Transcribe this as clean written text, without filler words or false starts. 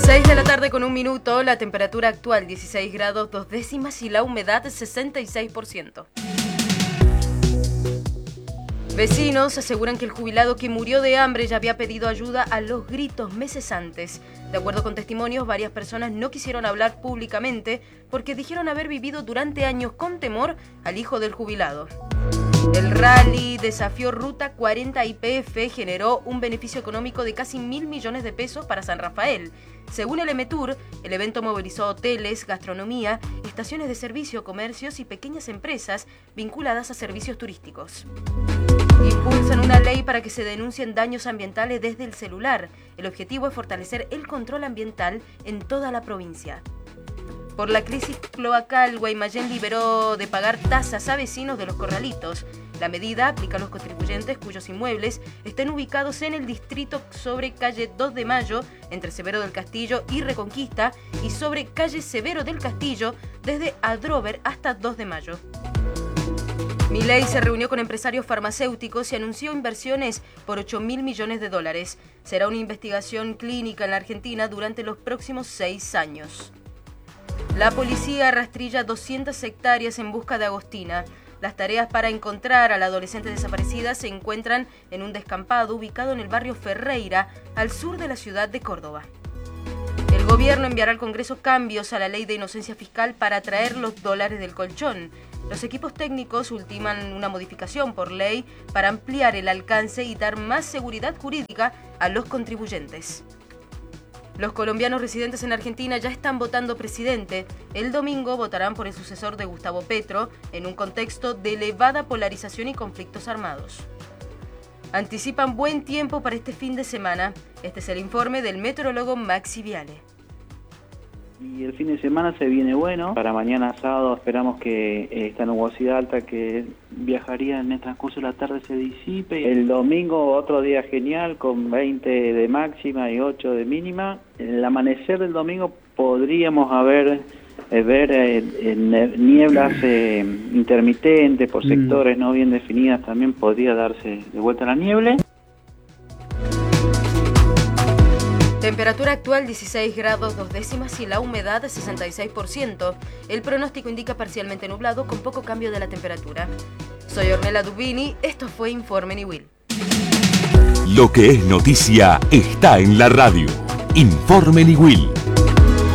6:01 p.m, la temperatura actual 16 grados 2 décimas y la humedad 66%. Vecinos aseguran que el jubilado que murió de hambre ya había pedido ayuda a los gritos meses antes. De acuerdo con testimonios, varias personas no quisieron hablar públicamente porque dijeron haber vivido durante años con temor al hijo del jubilado. El rally Desafío Ruta 40 YPF generó un beneficio económico de casi 1.000 millones de pesos para San Rafael. Según el EMETUR, el evento movilizó hoteles, gastronomía, estaciones de servicio, comercios y pequeñas empresas vinculadas a servicios turísticos. Impulsan una ley para que se denuncien daños ambientales desde el celular. El objetivo es fortalecer el control ambiental en toda la provincia. Por la crisis cloacal, Guaymallén liberó de pagar tasas a vecinos de Los Corralitos. La medida aplica a los contribuyentes cuyos inmuebles estén ubicados en el distrito sobre calle 2 de Mayo, entre Severo del Castillo y Reconquista, y sobre calle Severo del Castillo, desde Adrover hasta 2 de Mayo. Milei se reunió con empresarios farmacéuticos y anunció inversiones por 8.000 millones de dólares. Será una investigación clínica en la Argentina durante los próximos 6 años. La policía rastrilla 200 hectáreas en busca de Agostina. Las tareas para encontrar a la adolescente desaparecida se encuentran en un descampado ubicado en el barrio Ferreira, al sur de la ciudad de Córdoba. El gobierno enviará al Congreso cambios a la ley de inocencia fiscal para traer los dólares del colchón. Los equipos técnicos ultiman una modificación por ley para ampliar el alcance y dar más seguridad jurídica a los contribuyentes. Los colombianos residentes en Argentina ya están votando presidente. El domingo votarán por el sucesor de Gustavo Petro en un contexto de elevada polarización y conflictos armados. Anticipan buen tiempo para este fin de semana. Este es el informe del meteorólogo Maxi Viale. Y el fin de semana se viene bueno. Para mañana sábado esperamos que esta nubosidad alta que viajaría en el transcurso de la tarde se disipe. El domingo otro día genial con 20 de máxima y 8 de mínima. En el amanecer del domingo podríamos ver nieblas intermitentes por sectores no bien definidas. También podría darse de vuelta la niebla. Temperatura actual 16 grados 2 décimas y la humedad 66%. El pronóstico indica parcialmente nublado con poco cambio de la temperatura. Soy Ornella Dubini, esto fue Informe Niwil. Lo que es noticia está en la radio. Informe Niwil.